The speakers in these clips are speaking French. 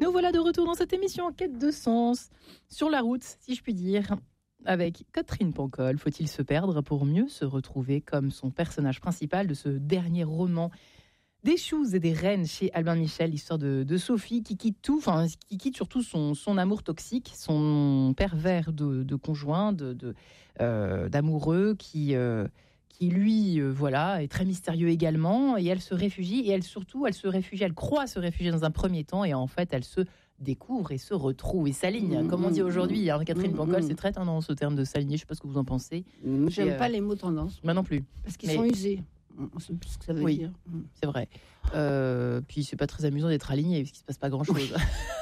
Nous voilà de retour dans cette émission en quête de sens, sur la route, si je puis dire, avec Catherine Pancol. Faut-il se perdre pour mieux se retrouver, comme son personnage principal de ce dernier roman des choux et des reines chez Albin Michel, l'histoire de Sophie qui quitte tout, enfin qui quitte surtout son amour toxique, son pervers de conjoint, d'amoureux qui lui, voilà, est très mystérieux également, et elle se réfugie, elle croit se réfugier dans un premier temps, et en fait, elle se découvre et se retrouve et s'aligne, comme on dit aujourd'hui. Catherine Pancol, c'est très tendance ce terme de s'aligner, je ne sais pas ce que vous en pensez. J'aime pas les mots tendance. Moi non plus. Parce qu'ils sont usés. On sait plus ce que ça veut dire. C'est vrai. Puis c'est pas très amusant d'être aligné, parce qu'il se passe pas grand-chose.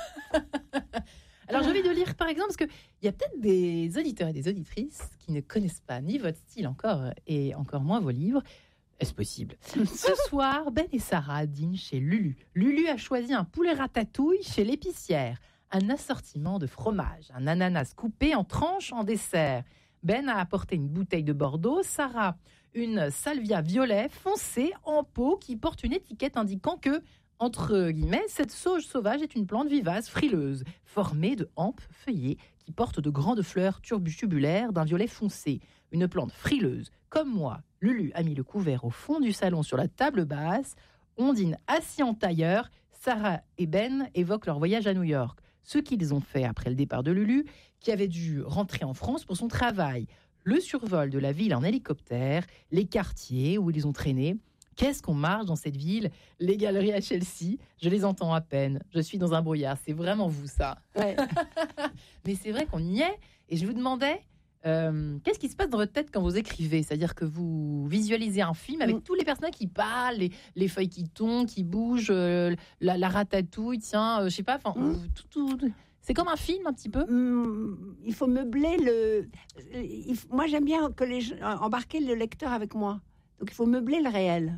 Alors j'ai envie de lire par exemple, parce qu'il y a peut-être des auditeurs et des auditrices qui ne connaissent pas ni votre style encore, et encore moins vos livres. Est-ce possible? Ce soir, Ben et Sarah dînent chez Lulu. Lulu a choisi un poulet ratatouille chez l'épicière, un assortiment de fromage, un ananas coupé en tranches en dessert. Ben a apporté une bouteille de Bordeaux, Sarah une salvia violet foncé en pot qui porte une étiquette indiquant que, entre guillemets, cette sauge sauvage est une plante vivace, frileuse, formée de hampes feuillées qui portent de grandes fleurs tubulaires d'un violet foncé. Une plante frileuse. Comme moi, Lulu a mis le couvert au fond du salon sur la table basse. On dîne assis en tailleur. Sarah et Ben évoquent leur voyage à New York. Ce qu'ils ont fait après le départ de Lulu, qui avait dû rentrer en France pour son travail. Le survol de la ville en hélicoptère, les quartiers où ils ont traîné. Qu'est-ce qu'on marche dans cette ville? Les galeries à Chelsea, je les entends à peine. Je suis dans un brouillard. C'est vraiment vous, ça. Ouais. Mais c'est vrai qu'on y est. Et je vous demandais, qu'est-ce qui se passe dans votre tête quand vous écrivez? C'est-à-dire que vous visualisez un film avec tous les personnages qui parlent, les feuilles qui tombent, qui bougent, la ratatouille, tiens, je sais pas, tout. C'est comme un film un petit peu. Il faut meubler moi, j'aime bien embarquer le lecteur avec moi. Donc, il faut meubler le réel,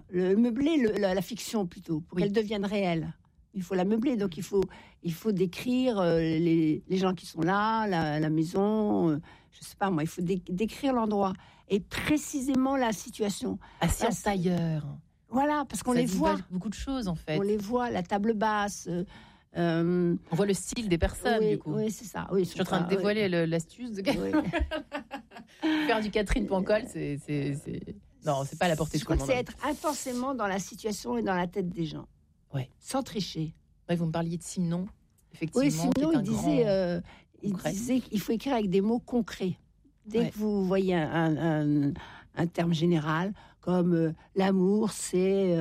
la fiction plutôt, pour qu'elle devienne réelle. Il faut la meubler, donc il faut décrire les gens qui sont là, la maison, je sais pas moi, il faut décrire l'endroit et précisément la situation. Assis en tailleur. Voilà, parce qu'on les voit. Beaucoup de choses en fait. On les voit, la table basse. On voit le style des personnes, du coup. Oui, c'est ça. Oui, je suis en train de dévoiler l'astuce de faire du Catherine Pancol, c'est... Non, c'est pas à la portée de tout le monde. C'est être intensément dans la situation et dans la tête des gens. Ouais. Sans tricher. Ouais, vous me parliez de Simon, effectivement. Oui, Simon, il disait qu'il faut écrire avec des mots concrets. Dès que vous voyez un terme général, comme l'amour, c'est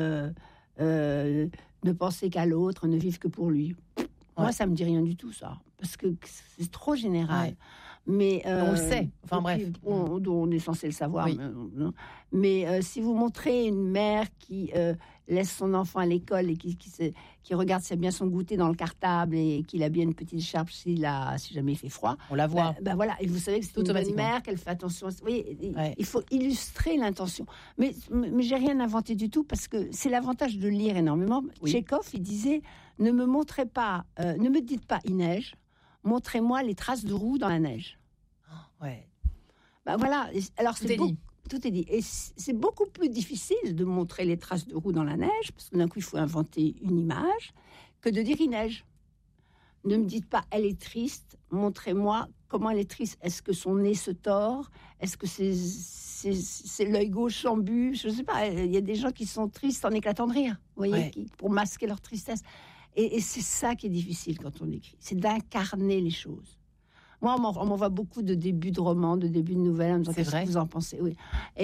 ne penser qu'à l'autre, ne vivre que pour lui. Moi, ça me dit rien du tout, ça. Parce que c'est trop général. Ouais. Mais on le sait. Enfin bref, on est censé le savoir. Oui. Mais si vous montrez une mère qui laisse son enfant à l'école et qui regarde s'il y a bien son goûter dans le cartable et qu'il a bien une petite écharpe si jamais il fait froid, on la voit. Voilà. Et vous savez que c'est une bonne mère, qu'elle fait attention. Il faut illustrer l'intention. Mais j'ai rien inventé du tout parce que c'est l'avantage de lire énormément. Tchekhov, il disait ne me dites pas il neige. Montrez-moi les traces de roues dans la neige. Ouais. Voilà. Alors tout est dit. Et c'est beaucoup plus difficile de montrer les traces de roues dans la neige, parce que d'un coup, il faut inventer une image, que de dire il neige. Ne me dites pas elle est triste. Montrez-moi comment elle est triste. Est-ce que son nez se tord? Est-ce que c'est l'œil gauche ambu? Je ne sais pas. Il y a des gens qui sont tristes en éclatant de rire, vous voyez, pour masquer leur tristesse. Et c'est ça qui est difficile quand on écrit, c'est d'incarner les choses. Moi, on m'envoie beaucoup de débuts de romans, de débuts de nouvelles, en me disant qu'est-ce que vous en pensez. Oui.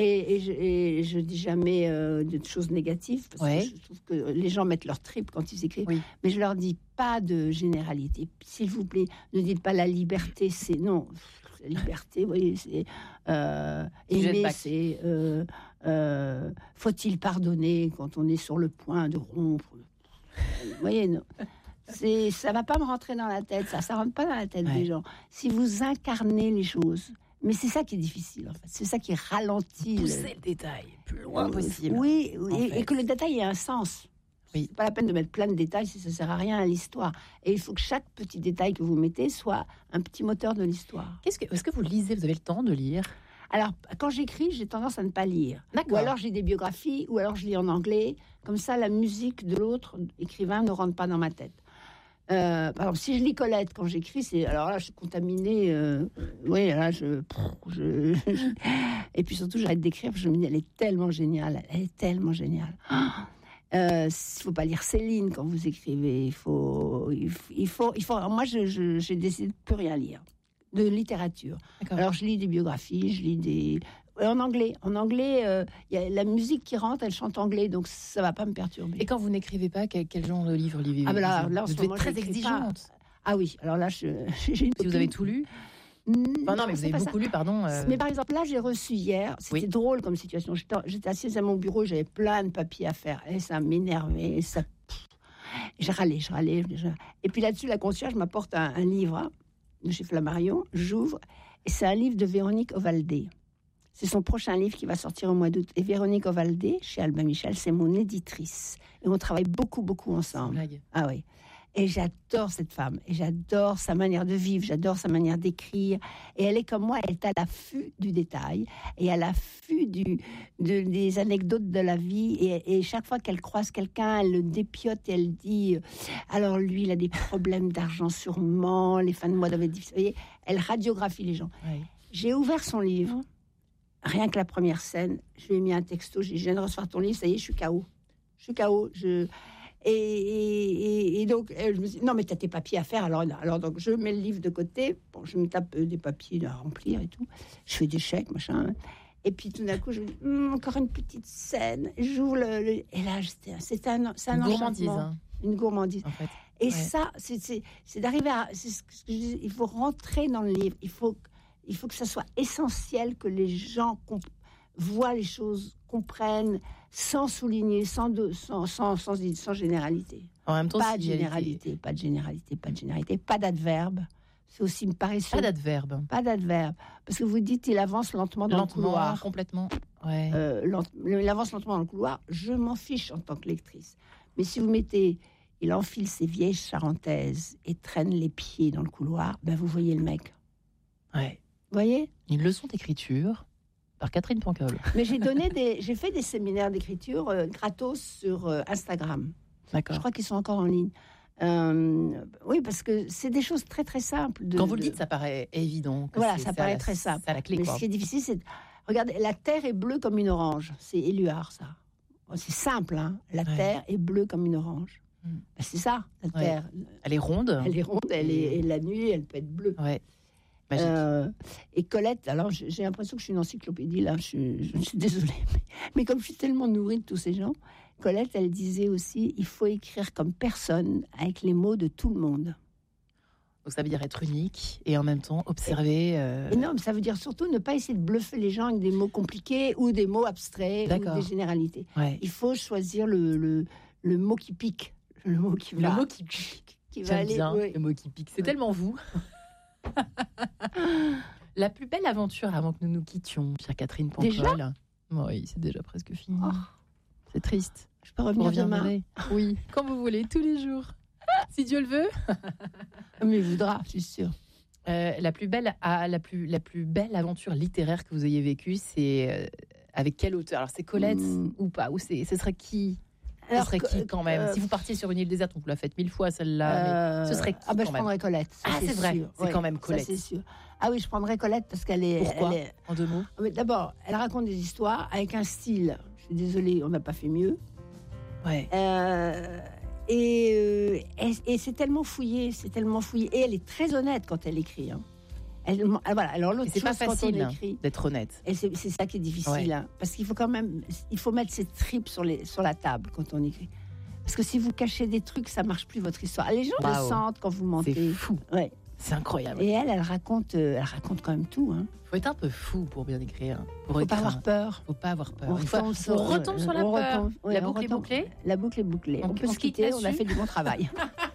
Et je dis jamais de choses négatives, parce que je trouve que les gens mettent leur trip quand ils écrivent. Oui. Mais je leur dis pas de généralité. S'il vous plaît, ne dites pas la liberté, c'est... Non, la liberté, vous voyez, c'est... aimer, c'est... faut-il pardonner quand on est sur le point de rompre? Vous voyez, non. Ça va pas me rentrer dans la tête, ça rentre pas dans la tête des gens. Si vous incarnez les choses, mais c'est ça qui est difficile en fait, c'est ça qui ralentit. Pousser le détail plus loin possible. Oui, et que le détail ait un sens. C'est pas la peine de mettre plein de détails si ça sert à rien à l'histoire. Et il faut que chaque petit détail que vous mettez soit un petit moteur de l'histoire. Est-ce que vous lisez? Vous avez le temps de lire? Alors, quand j'écris, j'ai tendance à ne pas lire. D'accord. Ou alors j'ai des biographies, ou alors je lis en anglais. Comme ça, la musique de l'autre écrivain ne rentre pas dans ma tête. Par exemple, si je lis Colette quand j'écris, alors là, je suis contaminée. Oui, là, et puis surtout, j'arrête d'écrire parce que je me dis, elle est tellement géniale. Elle est tellement géniale. Faut pas lire Céline quand vous écrivez. Il faut. Moi, j'ai décidé de plus rien lire de littérature. D'accord. Alors, je lis des biographies, je lis des. En anglais, y a la musique qui rentre, elle chante anglais, donc ça va pas me perturber. Et quand vous n'écrivez pas, quel genre de livre lisez-vous? Là, en vous ce moment, êtes très exigeante. Ah oui, alors là, j'ai une Si vous avez tout lu? Enfin, non, mais vous avez beaucoup lu, pardon. Mais par exemple, là, j'ai reçu hier, c'était drôle comme situation. J'étais assise à mon bureau, j'avais plein de papiers à faire, et ça m'énervait, je râlais. Et puis là-dessus, la concierge m'apporte un livre de chez Flammarion, j'ouvre, et c'est un livre de Véronique Ovaldé. C'est son prochain livre qui va sortir au mois d'août. Et Véronique Ovaldé, chez Albin Michel, c'est mon éditrice. Et on travaille beaucoup, beaucoup ensemble. Ah oui. Et j'adore cette femme. Et j'adore sa manière de vivre. J'adore sa manière d'écrire. Et elle est comme moi, elle est à l'affût du détail. Et à l'affût des anecdotes de la vie. Et chaque fois qu'elle croise quelqu'un, elle le dépiote et elle dit alors lui, il a des problèmes d'argent sûrement. Les fins de mois doivent être difficiles. Vous voyez, elle radiographie les gens. Oui. J'ai ouvert son livre. Rien que la première scène, je lui ai mis un texto, je viens de recevoir ton livre, ça y est, je suis KO. Et donc, je me dis, non, mais tu as tes papiers à faire, alors donc je mets le livre de côté, bon, je me tape des papiers à remplir et tout, je fais des chèques, machin, et puis tout d'un coup, je me dis, encore une petite scène, j'ouvre et là, c'est un gourmandise, une gourmandise. En fait. Et ça, c'est d'arriver à, c'est ce que je disais, il faut rentrer dans le livre, il faut que ça soit essentiel que les gens voient les choses, comprennent, sans souligner, sans généralité. En même temps, pas de généralité, pas d'adverbe. C'est aussi paresseux. Pas d'adverbe. Parce que vous dites, il avance lentement dans le couloir. Complètement. Ouais. Il avance lentement dans le couloir. Je m'en fiche en tant que lectrice. Mais si vous mettez, il enfile ses vieilles charentaises et traîne les pieds dans le couloir, ben vous voyez le mec. Ouais. Vous voyez ? Une leçon d'écriture par Catherine Pancol. Mais j'ai fait des séminaires d'écriture gratos sur Instagram. D'accord. Je crois qu'ils sont encore en ligne. Oui, parce que c'est des choses très très simples. Quand vous le dites, ça paraît évident. Voilà, ça paraît très simple. C'est la clé. Mais ce qui est difficile, c'est regardez, la terre est bleue comme une orange. C'est Éluard, ça. C'est simple, hein. La terre est bleue comme une orange. Ben, c'est ça, la terre. Elle est ronde. Et la nuit, elle peut être bleue. Ouais. Et Colette, alors j'ai l'impression que je suis une encyclopédie là, je suis désolée, mais comme je suis tellement nourrie de tous ces gens, Colette, elle disait aussi, il faut écrire comme personne avec les mots de tout le monde. Donc ça veut dire être unique et en même temps observer. Et non, mais ça veut dire surtout ne pas essayer de bluffer les gens avec des mots compliqués ou des mots abstraits ou des généralités. Ouais. Il faut choisir le mot qui pique, le mot qui va. Le mot qui pique. J'aime bien le mot qui pique. C'est tellement vous. La plus belle aventure avant que nous nous quittions, Pierre-Catherine Pancol. Déjà ? Oui, c'est déjà presque fini. Oh. C'est triste. Je peux revenir demain. Oui, quand vous voulez, tous les jours. Si Dieu le veut. Mais il voudra, je suis sûre. La plus belle aventure littéraire que vous ayez vécue, c'est avec quel auteur ? Alors c'est Colette ou pas ? Ou ce serait qui ? Ce serait qui quand même ? Si vous partiez sur une île déserte, on vous l'a faite 1000 fois celle-là. Mais ce serait qui je prendrais Colette. C'est vrai, sûr. C'est quand même Colette. Ça, c'est sûr. Ah oui, je prendrais Colette parce qu'elle est. Pourquoi ? En 2 mots. Mais d'abord, elle raconte des histoires avec un style. Je suis désolée, on n'a pas fait mieux. Ouais. Et c'est tellement fouillé, Et elle est très honnête quand elle écrit. Hein. Voilà. Alors l'autre c'est chose, pas facile quand on écrit, d'être honnête. Et c'est ça qui est difficile, hein, parce qu'il faut quand même, mettre ses tripes sur la table quand on écrit. Parce que si vous cachez des trucs, ça marche plus votre histoire. Les gens le sentent quand vous mentez. C'est fou. Ouais. C'est incroyable. Et elle raconte quand même tout. Hein. Faut être un peu fou pour bien écrire. Faut pas avoir peur. Faut pas avoir peur. On retombe sur la peur. La boucle est bouclée. La boucle est bouclée. On peut se quitter. On a fait du bon travail.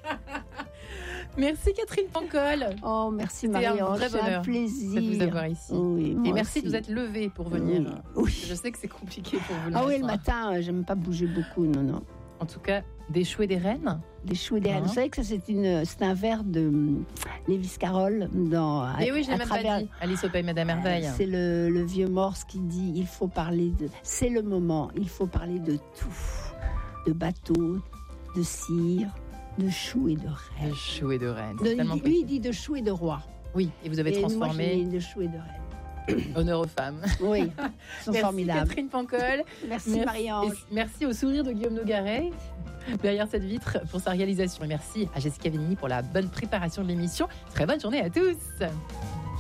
Merci Catherine Pancol. Oh, merci Marie-Ange. C'est un plaisir de vous avoir ici. Oui, et merci de vous être levée pour venir. Oui. Je sais que c'est compliqué pour vous. Ah oui, le matin, j'aime pas bouger beaucoup, non. En tout cas, des choux et des rennes. Des choux et des rennes. Vous savez que ça, c'est un vers de Lewis Carroll dans. Et oui, je l'ai même pas dit. Alice au Pays Madame Merveille. C'est le vieux Morse qui dit il faut parler de. C'est le moment. Il faut parler de tout, de bateaux, de cire, De choux et de reine. De choux et de reine. Lui, il dit de choux et de roi. Oui, et vous avez transformé. Moi, de choux et de reine. Honneur aux femmes. Oui, ils sont formidables. Catherine Pancol. Merci Marie-Ange. Merci au sourire de Guillaume Nogaret derrière cette vitre pour sa réalisation. Et merci à Jessica Venini pour la bonne préparation de l'émission. Très bonne journée à tous.